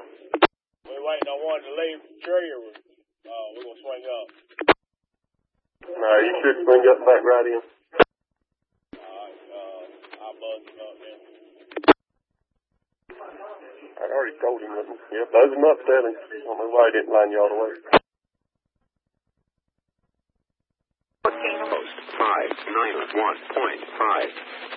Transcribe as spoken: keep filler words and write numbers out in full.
We're waiting on one to leave the tree, or uh, we're going to swing up. No, you should swing up back right in. Alright, uh, I'll buzz it up then. I already told him that. Yep, those him up, tell him. I don't know why he didn't line you all the way. Post five nine one point five.